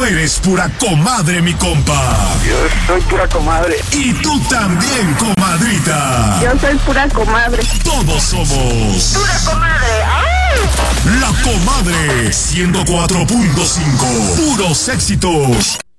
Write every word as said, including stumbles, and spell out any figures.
Eres pura comadre, mi compa. Yo soy pura comadre. Y tú también, comadrita. Yo soy pura comadre. Todos somos Pura comadre. ¡Ay! La Comadre ciento cuatro punto cinco. Puros éxitos.